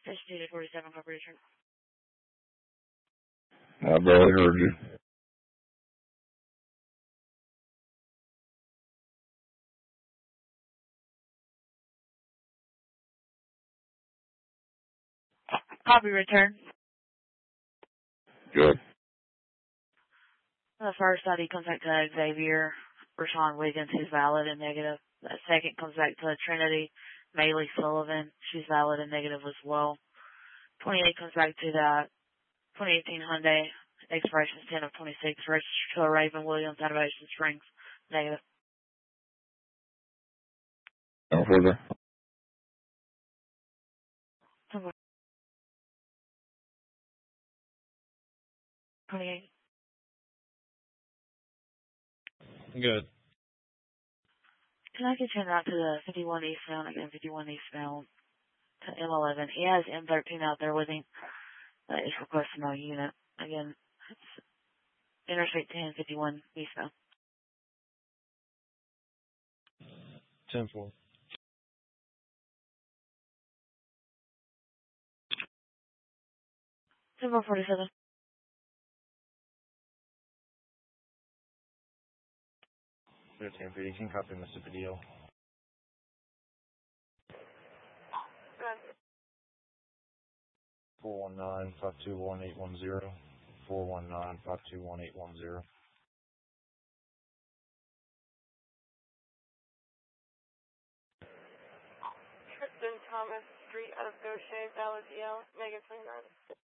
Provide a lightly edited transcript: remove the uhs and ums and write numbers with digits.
Station 47, Corporation. I barely heard you. Copy return. Good. The first ID comes back to Xavier Rashawn Wiggins, who's valid and negative. The second comes back to Trinity Maylee Sullivan. She's valid and negative as well. 28 comes back to the 2018 Hyundai, expiration is 10 of 26, registered to a Raven Williams, Innovation Springs, negative. No further. 28. Good. Can I get you out to the 51 eastbound, again, 51 eastbound to M11? He has M13 out there with him. Is requesting no unit. Again, it's Interstate 10, 51 eastbound. 10-4. 10-4-47. Good, 10-18, copy, Mr. Padilla. Good. 419-521-810. 419-521-810. Tristan Thomas Street out of Gaucher, Valley, DL, negative 29.